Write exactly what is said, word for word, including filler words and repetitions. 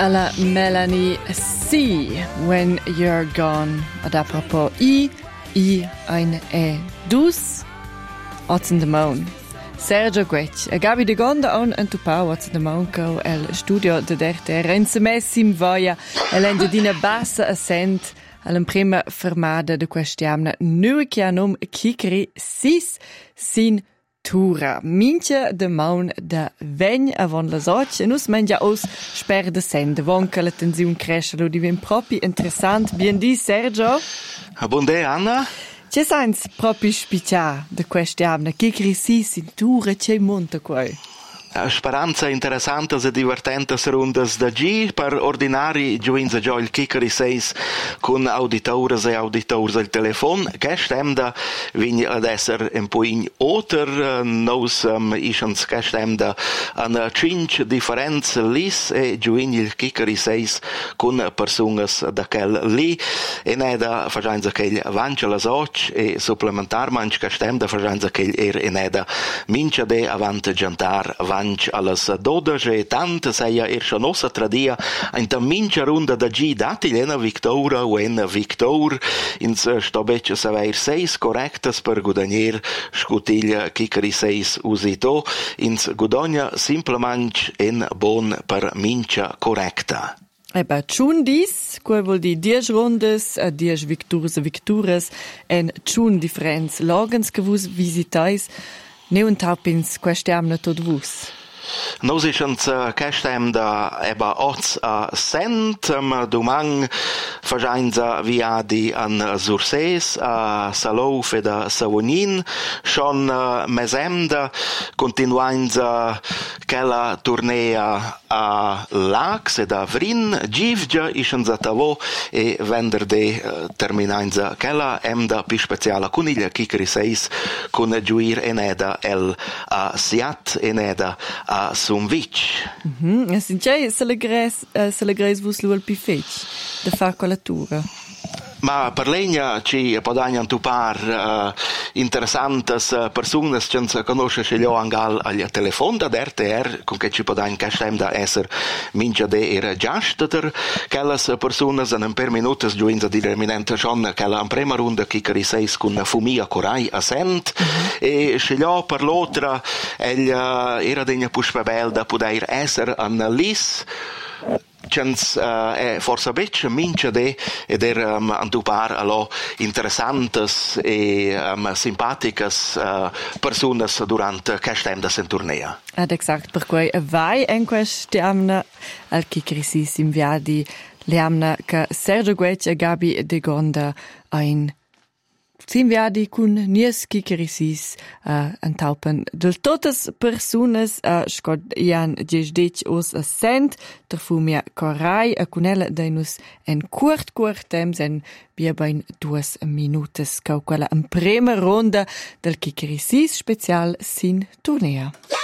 alla Melanie C. When You're Gone. Ad apropos I, I, ein E, dus, oz in the moon. Sergio Guetsch e Gabi de Gonda on en tupau oz in the moon co el studio de derte rense messim voia el en de dina bassa assent all'en prima fermada de questiamna nu che nom Kikri sis sin Tura. Mincha de maun da vegn avon la soc e nus mengia os sper de sende vonca la tensiun cresce lo divien propi interessant. Bien di Sergio. Buon day Anna. C'è sains propi spiccia de questiamna Kikri sis sin Tura c'è monta quai. Speranza interessantes e divertentes rundas da G per ordinari giuins a giò il Kikri seis con auditores e auditors al telefon che stemda vign ad esser un po' in oter nos um, ischens che stemda an cinque differenze lis e giuin il Kikri seis con persungas da quel li e neda fagianza che il vancia la soc e supplementar manch che stemda fagianza che er e neda mincha de avant jantar allas dodici e tant seia er schon ossa tradia in ta mincha runda da G dati lena Victora o en Victor ins stobeccia saver seis correctas per gudanier scutiglia Kikri seis usito ins gudogna simplemente en bon per mincha correcta. Eba, tschun dis, quai vuol di dies rundes, a dies victures e victures, en tschun differenz logens che vus visitais, neun taupins questiamna tot vus. Nos ischens che stemda eba oz a sent, um, domang fagianza viadi an Surses, a Salou e da Savonin, schon uh, mesemda continuanza quella turnea a Lax e da Vrin, givgia ischens a Tavo e venderde uh, terminanza quella emda pi speciala cuniglia Kikri seis con giuir eneda el a Siat eneda a Sumvic. Mhm, e sin c'è se le gres se le gres vus lu al pi fec de far colatura. Ma per legna ci podagnan tupar uh, interessantes uh, personas che non conosce scelio angal al telefon da R T R con che ci podagn che stem da esser mincha de era giasteter quellas personas en per minutos giuins a dire eminente schon che la prima runda Kikri seis con Fumia Corai assent mm-hmm. e scelio per l'altra el uh, era degna puspa bel da poder esser an lis Cens uh, è forse bec mincha de ed er um, antupar allo interessantes e um, simpaticas uh, personas durante questem da senturnea. Ad exact per quei vai en questiamna al Kikri sis inviadi leamna che Sergio Guetsch e Gabi de Gonda ein Sinviadi cun nies Kikri sis uh, antaupen del totes personas uh, scod ian gesdec os a sent der Fumia Corai a cunella deinus en curt curt temps en bia bain duas minutes cau quella en prima ronda del Kikri sis special sin turnea.